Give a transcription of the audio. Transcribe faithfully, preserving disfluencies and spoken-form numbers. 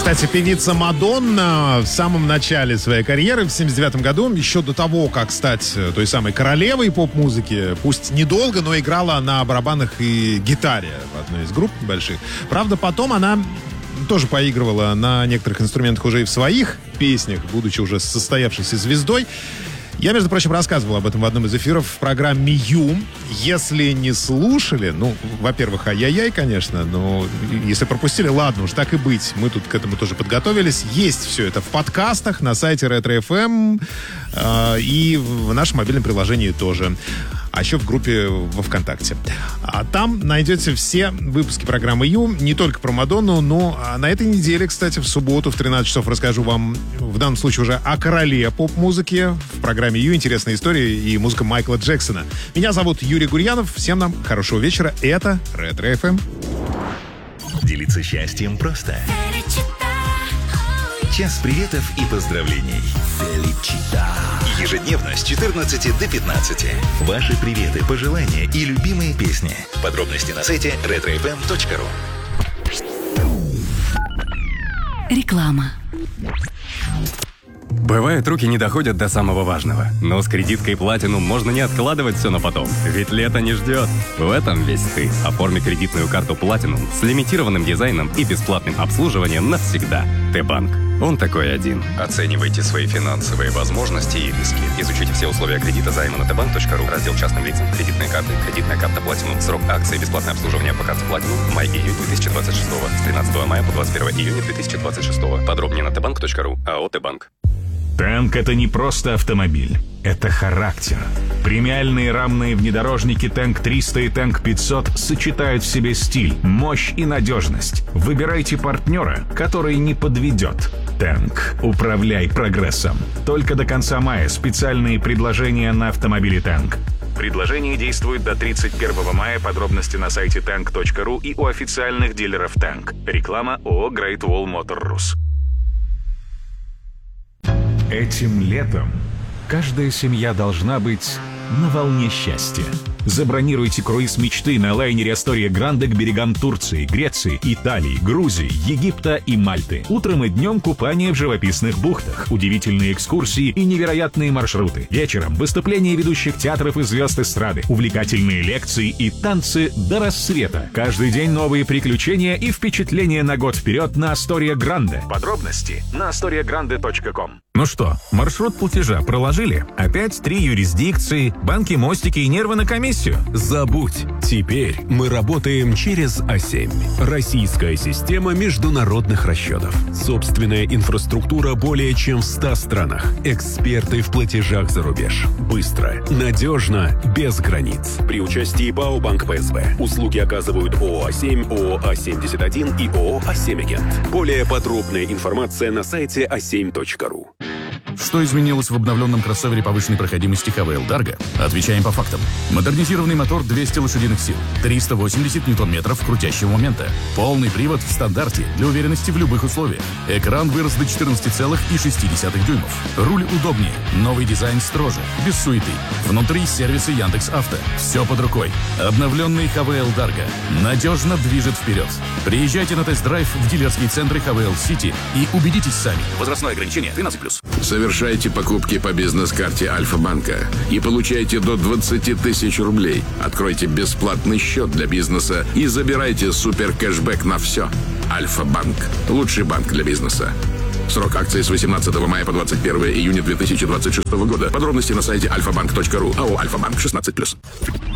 Кстати, певица Мадонна в самом начале своей карьеры, в семьдесят девятом году, еще до того, как стать той самой королевой поп-музыки, пусть недолго, но играла на барабанах и гитаре в одной из групп больших. Правда, потом она тоже поигрывала на некоторых инструментах уже и в своих песнях, будучи уже состоявшейся звездой. Я, между прочим, рассказывал об этом в одном из эфиров в программе «Ю». Если не слушали, ну, во-первых, ай-яй-яй, конечно, но если пропустили, ладно, уж так и быть. Мы тут к этому тоже подготовились. Есть все это в подкастах на сайте Ретро эф эм э, и в нашем мобильном приложении тоже. А еще в группе во ВКонтакте. А там найдете все выпуски программы «Ю», не только про Мадонну, но на этой неделе, кстати, в субботу в тринадцать часов расскажу вам, в данном случае уже о короле поп-музыки. В программе «Ю» интересные истории и музыка Майкла Джексона. Меня зовут Юрий Гурьянов. Всем нам хорошего вечера. Это Ретро эф эм. Делиться счастьем просто. Час приветов и поздравлений. Ежедневно с четырнадцати до пятнадцати. Ваши приветы, пожелания и любимые песни. Подробности на сайте ретро эф эм точка ру. Реклама. Бывает, руки не доходят до самого важного. Но с кредиткой Platinum можно не откладывать все на потом. Ведь лето не ждет. В этом весь ты. Оформи кредитную карту Platinum с лимитированным дизайном и бесплатным обслуживанием навсегда. Т-банк. Он такой один. Оценивайте свои финансовые возможности и риски. Изучите все условия кредита займа на тэ банк точка ру. Раздел частным лицам. Кредитные карты. Кредитная карта Platinum. Срок акции. Бесплатное обслуживание по карте Platinum. Май-июнь две тысячи двадцать шестого. С тринадцатого мая по двадцать первое июня две тысячи двадцать шестого. Подробнее на тэ банк точка ру. АО «Т-банк». Танк — это не просто автомобиль, это характер. Премиальные рамные внедорожники Танк триста и Танк пятьсот сочетают в себе стиль, мощь и надежность. Выбирайте партнера, который не подведет. Танк. Управляй прогрессом. Только до конца мая специальные предложения на автомобили Танк. Предложение действует до тридцать первого мая. Подробности на сайте танк точка ру и у официальных дилеров Танк. Реклама ООО Great Wall Motor Rus. Этим летом каждая семья должна быть на волне счастья. Забронируйте круиз мечты на лайнере Астория Гранде к берегам Турции, Греции, Италии, Грузии, Египта и Мальты. Утром и днем купание в живописных бухтах, удивительные экскурсии и невероятные маршруты. Вечером выступления ведущих театров и звезд эстрады, увлекательные лекции и танцы до рассвета. Каждый день новые приключения и впечатления на год вперед на Астория Гранде. Подробности на астория гранде точка ком. Ну что, маршрут платежа проложили? Опять три юрисдикции, банки, мостики и нервы на комиссию? Забудь. Теперь мы работаем через а семь. Российская система международных расчетов. Собственная инфраструктура более чем в ста странах. Эксперты в платежах за рубеж. Быстро, надежно, без границ. При участии ПАО «Банк Пэ Эс Бэ». Услуги оказывают ООО «А семь», ООО «А семьдесят один» и ООО «А семь Агент». Более подробная информация на сайте а семь точка ру. Что изменилось в обновленном кроссовере повышенной проходимости ха вэ эл Dargo? Отвечаем по фактам. Модернизированный мотор двести лошадиных сил, триста восемьдесят ньютон-метров крутящего момента. Полный привод в стандарте для уверенности в любых условиях. Экран вырос до четырнадцати целых шести десятых дюймов. Руль удобнее. Новый дизайн строже. Без суеты. Внутри сервисы Яндекс.Авто. Все под рукой. Обновленный ха вэ эл Dargo надежно движет вперед. Приезжайте на тест-драйв в дилерские центры ха вэ эл Сити и убедитесь сами. Возрастное ограничение тринадцать плюс. Совершайте покупки по бизнес-карте Альфа-банка и получайте до двадцати тысяч рублей. Откройте бесплатный счет для бизнеса и забирайте супер-кэшбэк на все. Альфа-банк. Лучший банк для бизнеса. Срок акции с восемнадцатого мая по двадцать первое июня две тысячи двадцать шестого года. Подробности на сайте альфа банк точка ру. АО «Альфа-банк» шестнадцать плюс.